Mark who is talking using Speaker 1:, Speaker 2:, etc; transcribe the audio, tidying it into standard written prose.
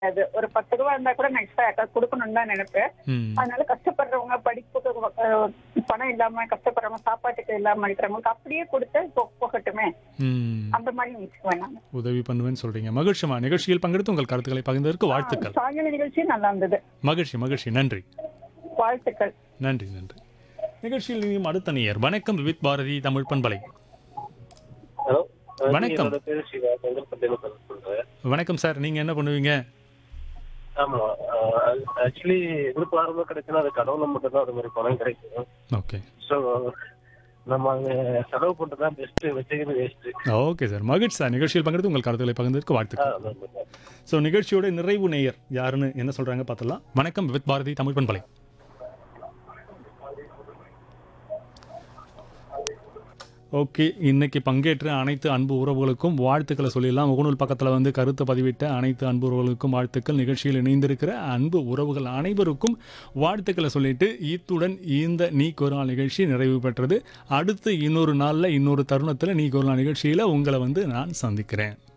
Speaker 1: அது ஒரு 10 ரூபா இருந்தா கூட நான் எக்ஸ்ட்ரா யாருக்காவது கொடுக்கணும்னு தான் நினைப்பேன்.
Speaker 2: ம்.
Speaker 1: அதனால கஷ்டப்படுறவங்க படிப்புக்கு பணம் இல்லாம கஷ்டப்படுறவங்க சாப்பாட்டுக்கு இல்லாம இருக்கிறவங்களுக்கு அப்படியே கொடுத்து போகட்டுமே
Speaker 2: ம்.
Speaker 1: அந்த மாதிரி நினைச்சுக்குவேன் நான்.
Speaker 2: உதவி பண்ணுவேன்னு சொல்றீங்க. மகிழ்ச்சிமா. நிகழ்ச்சியில் பங்கெடுத்து உங்கள் கருத்துக்களை பகிர்ந்ததற்கு வாழ்த்துக்கள்.
Speaker 1: சாயங்கால நிகழ்ச்சி நல்லா இருந்தது.
Speaker 2: மகிழ்ச்சி, மகிழ்ச்சி. நன்றி.
Speaker 1: வாழ்த்துக்கள்.
Speaker 2: நன்றி, நன்றி. நிகழ்ச்சியில் இனியும் அடுத்த நேயர். வணக்கம் விவித் பாரதி தமிழ் பண்பலை.
Speaker 3: ஹலோ
Speaker 2: வணக்கம்.
Speaker 3: என்னோட பேரு சிவா, செங்கல்பட்டுல சொல்றேன்.
Speaker 2: வணக்கம் சார். நீங்க என்ன பண்ணுவீங்க?
Speaker 3: ஆமா, ஆக்சுவலி எங்களுக்கு ஆரம்பம் கிடைச்சுன்னா அது கடவுளை மட்டும் தான் அது மாதிரி பணம் கிடைக்கும்.
Speaker 2: ஓகே.
Speaker 3: ஸோ நம்ம அங்க செலவு பண்றது தான் பெஸ்ட், வச்சுக்கிறது வேஸ்ட்.
Speaker 2: Okay sir. மகிழ்ச்சி சார். நிகழ்ச்சியில் பங்கெடுத்து உங்கள் கருத்துக்களை பகிர்ந்ததற்கு வாழ்த்துக்கள். ஸோ நிகழ்ச்சியோட நிறைவு நேயர் யாருன்னு என்ன சொல்றாங்க பார்த்தலாம். வணக்கம் விவித் பாரதி தமிழ் பண்பலை. ஓகே. இன்னைக்கு பங்கேற்ற அனைத்து அன்பு உறவுகளுக்கும் வாழ்த்துக்களை சொல்லிடலாம். முகநூல் பக்கத்தில் வந்து கருத்தை பதிவிட்ட அனைத்து அன்பு உறவுகளுக்கும் வாழ்த்துக்கள். நிகழ்ச்சியில் இணைந்திருக்கிற அன்பு உறவுகள் அனைவருக்கும் வாழ்த்துக்களை சொல்லிட்டு இத்துடன் இந்த நீக்கு ஒரு நாள் நிகழ்ச்சி நிறைவு பெற்றது. அடுத்து இன்னொரு நாளில் இன்னொரு தருணத்தில் நீக்கு ஒரு நாள் நிகழ்ச்சியில் உங்களை வந்து நான் சந்திக்கிறேன்.